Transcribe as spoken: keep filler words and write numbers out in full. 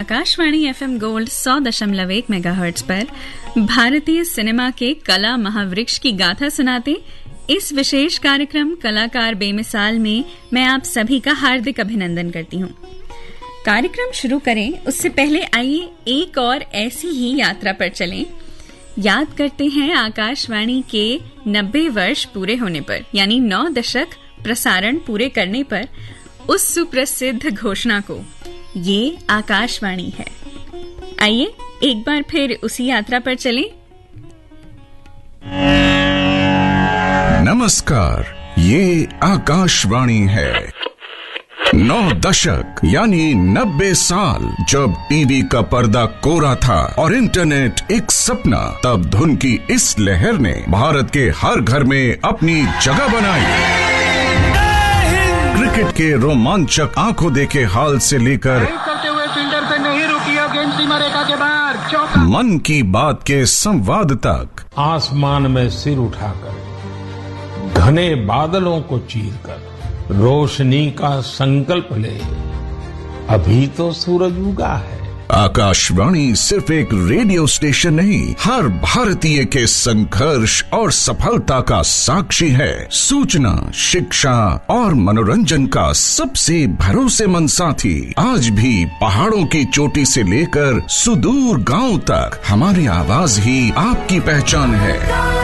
Akashvani FM gold सौ दशमलव एक मेगाहर्ट्ज पर भारतीय सिनेमा के कला महावृक्ष की गाथा सुनाते इस विशेष कार्यक्रम कलाकार बेमिसाल में मैं आप सभी का हार्दिक अभिनंदन करती हूँ। कार्यक्रम शुरू करें उससे पहले आइए एक और ऐसी ही यात्रा पर चलें। याद करते हैं आकाशवाणी के नब्बे वर्ष पूरे होने पर, यानी नौ दशक प्रसारण पूरे करने पर उस सुप्रसिद्ध घोषणा को, ये आकाशवाणी है। आइए एक बार फिर उसी यात्रा पर चलें। नमस्कार, ये आकाशवाणी है। नौ दशक यानी नब्बे साल जब टीवी का पर्दा कोरा था और इंटरनेट एक सपना, तब धुन की इस लहर ने भारत के हर घर में अपनी जगह बनाई। क्रिकेट के रोमांचक आंखों देखे हाल से लेकर करते हुए फील्डर से नहीं रुकी और गेंद सीमा रेखा के बाहर, चौका। मन की बात के संवाद तक, आसमान में सिर उठाकर घने बादलों को चीरकर रोशनी का संकल्प ले, अभी तो सूरज उगा है। आकाशवाणी सिर्फ एक रेडियो स्टेशन नहीं, हर भारतीय के संघर्ष और सफलता का साक्षी है। सूचना, शिक्षा और मनोरंजन का सबसे भरोसेमंद साथी। आज भी पहाड़ों की चोटी से लेकर सुदूर गांव तक हमारी आवाज ही आपकी पहचान है।